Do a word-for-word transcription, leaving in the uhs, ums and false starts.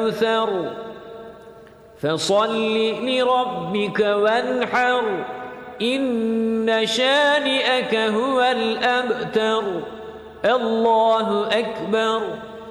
الكوثر فصل لربك وانحر إن شانئك هو الأبتر الله أكبر.